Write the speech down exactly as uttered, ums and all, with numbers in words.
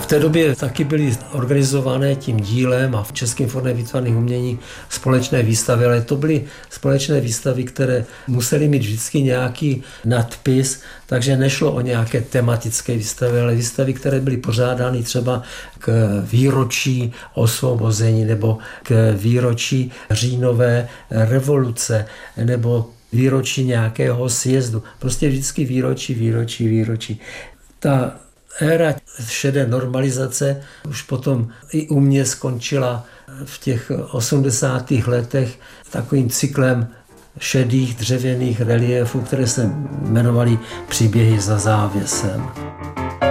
té době taky byly organizované tím dílem a v Českém fondem výtvarných umění společné výstavy, ale to byly společné výstavy, které musely mít vždycky nějaký nadpis, takže nešlo o nějaké tematické výstavy, ale výstavy, které byly pořádány třeba k výročí osvobození nebo k výročí říjnové revoluce nebo výročí nějakého sjezdu. Prostě vždycky výročí, výročí, výročí. Ta éra šedé normalizace už potom i u mě skončila v těch osmdesátých letech takovým cyklem šedých dřevěných reliéfů, které se jmenovaly Příběhy za závěsem.